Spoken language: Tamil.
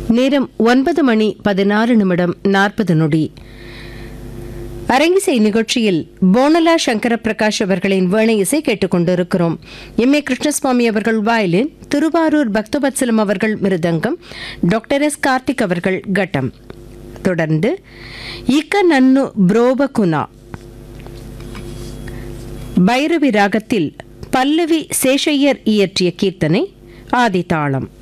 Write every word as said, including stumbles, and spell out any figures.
நேரம் ஒன்பது மணி பதினாறு நிமிடம் நாற்பது நொடி. அரங்கிசை நிகழ்ச்சியில் போனலா சங்கர பிரகாஷ் அவர்களின் வீணை இசை கேட்டுக்கொண்டிருக்கிறோம். எம் ஏ கிருஷ்ணசுவாமி அவர்கள் வயலின், திருவாரூர் பக்தவத்சலம் அவர்கள் மிருதங்கம், டாக்டர் எஸ் கார்த்திக் அவர்கள் கட்டம். தொடர்ந்து இக்க நன்னு புரோபகுனா பைரவி ராகத்தில் பல்லவி சேஷையர் இயற்றிய கீர்த்தனை ஆதிதாளம்.